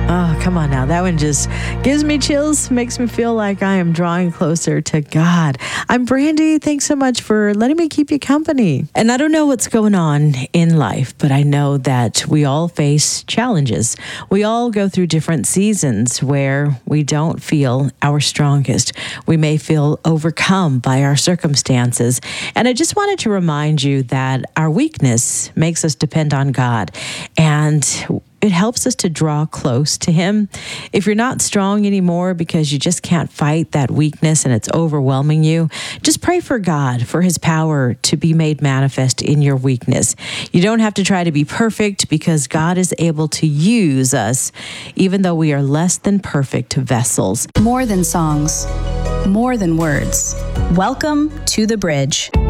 Oh, come on now. That one just gives me chills, makes me feel like I am drawing closer to God. I'm Brandy. Thanks so much for letting me keep you company. And I don't know what's going on in life, but I know that we all face challenges. We all go through different seasons where we don't feel our strongest. We may feel overcome by our circumstances. And I just wanted to remind you that our weakness makes us depend on God. And it helps us to draw close to Him. If you're not strong anymore because you just can't fight that weakness and it's overwhelming you, just pray for God, for His power to be made manifest in your weakness. You don't have to try to be perfect because God is able to use us, even though we are less than perfect vessels. More than songs, more than words. Welcome to The Bridge.